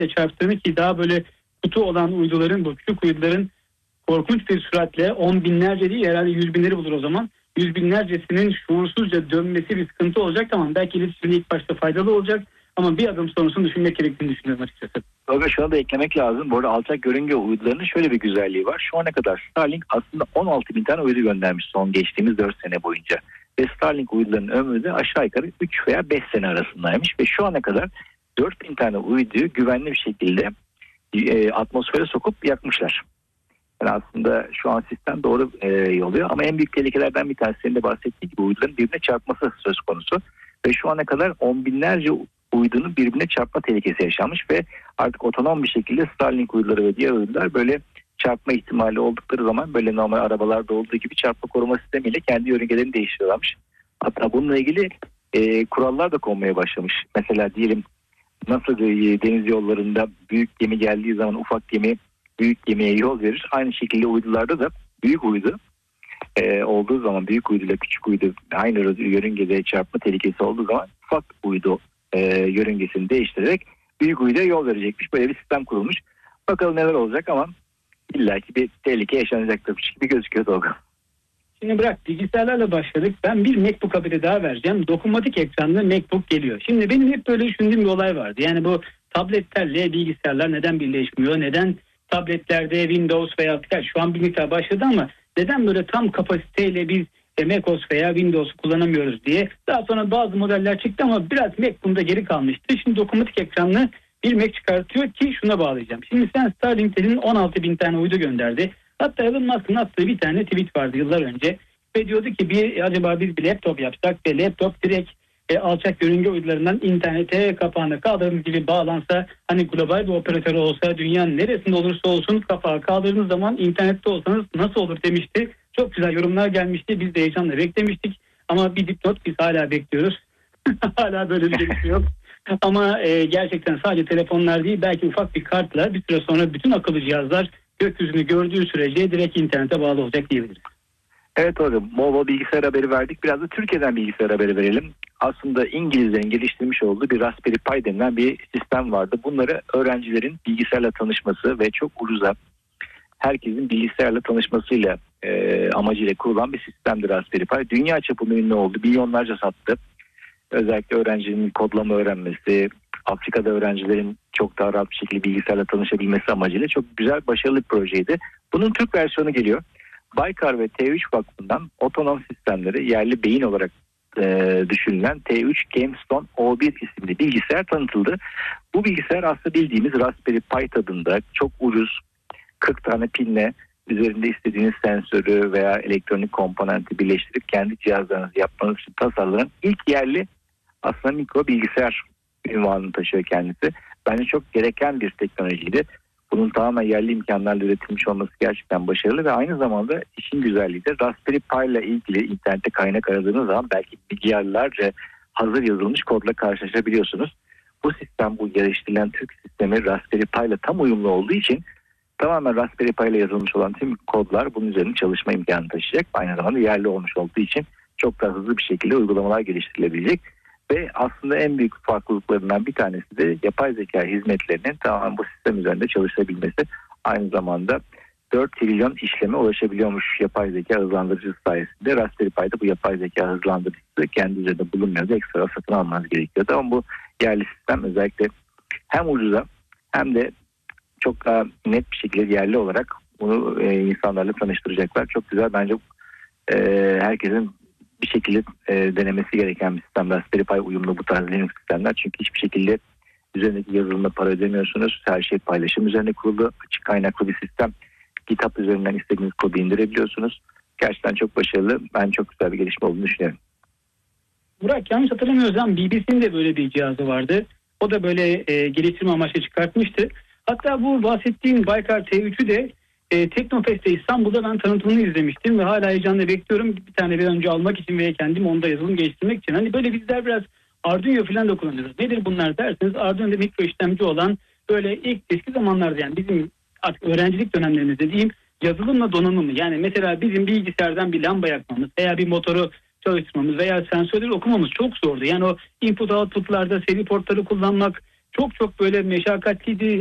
çarptığını, ki daha böyle kutu olan uyduların, bu küçük uyduların korkunç bir süratle 10 binlerce değil herhalde 100 binleri bulur o zaman. 100 binlercesinin şuursuzca dönmesi bir sıkıntı olacak. Tamam, belki iletişimde ilk başta faydalı olacak ama bir adım sonrasını düşünmek gerektiğini düşünüyorum açıkçası. Ve şuna da eklemek lazım. Bu arada alçak yörünge uydularının şöyle bir güzelliği var. Şu ana kadar Starlink aslında 16 bin tane uydu göndermiş son geçtiğimiz 4 sene boyunca. Ve Starlink uydularının ömrü de aşağı yukarı 3 veya 5 sene arasındaymış. Ve şu ana kadar 4 bin tane uyduyu güvenli bir şekilde atmosfere sokup yakmışlar. Yani aslında şu an sistem doğru yoluyor. Ama en büyük tehlikelerden bir tanesi, senin de bahsettiğin gibi, uyduların birbirine çarpması söz konusu. Ve şu ana kadar 10 binlerce uydunun birbirine çarpma tehlikesi yaşanmış ve artık otonom bir şekilde Starlink uyduları ve diğer uydular böyle çarpma ihtimali oldukları zaman böyle normal arabalarda olduğu gibi çarpma koruma sistemiyle kendi yörüngelerini değiştiriyorlarmış. Hatta bununla ilgili kurallar da konmaya başlamış. Mesela diyelim nasıl deniz yollarında büyük gemi geldiği zaman ufak gemi büyük gemiye yol verir. Aynı şekilde uydularda da büyük uydu olduğu zaman, büyük uyduyla küçük uydu aynı yörüngede çarpma tehlikesi olduğu zaman ufak uydu yörüngesini değiştirerek büyük uyduya yol verecekmiş. Böyle bir sistem kurulmuş. Bakalım neler olacak ama illaki bir tehlike yaşanacaktır gibi gözüküyor Tolga. Şimdi bırak, bilgisayarlarla başladık. Ben bir MacBook haberi daha vereceğim. Dokunmatik ekranlı MacBook geliyor. Şimdi benim hep böyle düşündüğüm bir olay vardı. Yani bu tabletlerle bilgisayarlar neden birleşmiyor? Neden tabletlerde Windows veya şu an bilgisayar başladı ama neden böyle tam kapasiteyle biz macOS veya Windows'u kullanamıyoruz diye. Daha sonra bazı modeller çıktı ama biraz Mac bunda geri kalmıştı. Şimdi dokunmatik ekranlı bir Mac çıkartıyor ki şuna bağlayacağım. Şimdi sen Starlink'lerin 16 bin tane uydu gönderdi. Hatta Elon Musk'ın attığı bir tane tweet vardı yıllar önce. Ve diyordu ki acaba biz bir laptop yapsak ve laptop direkt alçak yörünge uydularından internete kapağını kaldırdığınız gibi bağlansa, hani global bir operatör olsa, dünyanın neresinde olursa olsun kapağı kaldırdığınız zaman internette olsanız nasıl olur demişti. Çok güzel yorumlar gelmişti. Biz de heyecanla beklemiştik. Ama bir dipnot, biz hala bekliyoruz. Hala böyle bir gelişme yok. Ama gerçekten sadece telefonlar değil, belki ufak bir kartla bir süre sonra bütün akıllı cihazlar gökyüzünü gördüğü sürece direkt internete bağlı olacak diyebiliriz. Evet hocam, bol bilgisayar haberi verdik. Biraz da Türkiye'den bilgisayar haberi verelim. Aslında İngilizlerin geliştirmiş olduğu bir Raspberry Pi denilen bir sistem vardı. Bunları öğrencilerin bilgisayarla tanışması ve çok ucuza herkesin bilgisayarla tanışmasıyla amacıyla kurulan bir sistemdir Raspberry Pi. Dünya çapında ünlü oldu. Milyonlarca sattı. Özellikle öğrencinin kodlama öğrenmesi, Afrika'da öğrencilerin çok daha rahat bir şekilde bilgisayarla tanışabilmesi amacıyla çok güzel, başarılı bir projeydi. Bunun Türk versiyonu geliyor. Baykar ve T3 Vakfı'ndan otonom sistemleri yerli beyin olarak düşünülen T3 GameStone O1 isimli bilgisayar tanıtıldı. Bu bilgisayar aslında bildiğimiz Raspberry Pi tadında çok ucuz, 40 tane pinle üzerinde istediğiniz sensörü veya elektronik komponenti birleştirip kendi cihazlarınızı yapmanız için tasarlanan ilk yerli aslında mikro bilgisayar ünvanını taşıyor kendisi. Bence çok gereken bir teknolojiydi. Bunun tamamen yerli imkanlarla üretilmiş olması gerçekten başarılı ve aynı zamanda işin güzelliği de Raspberry Pi ile ilgili internette kaynak aradığınız zaman belki milyarlarca hazır yazılmış kodla karşılaşabiliyorsunuz. Bu sistem, bu geliştirilen Türk sistemi Raspberry Pi ile tam uyumlu olduğu için tamamen Raspberry Pi ile yazılmış olan tüm kodlar bunun üzerine çalışma imkanı taşıyacak. Aynı zamanda yerli olmuş olduğu için çok daha hızlı bir şekilde uygulamalar geliştirilebilecek. Ve aslında en büyük farklılıklarından bir tanesi de yapay zeka hizmetlerinin tamamen bu sistem üzerinde çalışabilmesi. Aynı zamanda 4 trilyon işleme ulaşabiliyormuş yapay zeka hızlandırıcısı sayesinde. Raspberry Pi'de bu yapay zeka hızlandırıcısı kendi üzerinde bulunmuyordu. Ekstra satın almanız gerekiyordu. Ama bu yerli sistem özellikle hem ucuza hem de çok daha net bir şekilde yerli olarak bunu insanlarla tanıştıracaklar. Çok güzel, bence herkesin bir şekilde denemesi gereken bir sistem. Raspberry Pi uyumlu bu tarz Linux sistemler. Çünkü hiçbir şekilde üzerindeki yazılımla para ödemiyorsunuz. Her şey paylaşım üzerine kurulu. Açık kaynaklı bir sistem. GitHub üzerinden istediğiniz kodu indirebiliyorsunuz. Gerçekten çok başarılı. Ben çok güzel bir gelişme olduğunu düşünüyorum. Burak, yanlış hatırlamıyorsam BBC'nin de böyle bir cihazı vardı. O da böyle geliştirme amaçlı çıkartmıştı. Hatta bu bahsettiğim Baykar T3'ü de Teknofest'te İstanbul'da ben tanıtımını izlemiştim ve hala heyecanla bekliyorum. Bir tane bir önce almak için veya kendim onda yazılım geliştirmek için. Hani böyle bizler biraz Arduino falan da kullanıyoruz. Nedir bunlar derseniz, Arduino'da mikro işlemci olan böyle ilk eski zamanlarda, yani bizim artık öğrencilik dönemlerimizde diyeyim, yazılımla donanımı. Yani mesela bizim bilgisayardan bir lamba yakmamız veya bir motoru çalıştırmamız veya sensörleri okumamız çok zordu. Yani o input output'larda seri portları kullanmak çok böyle meşakkatliydi.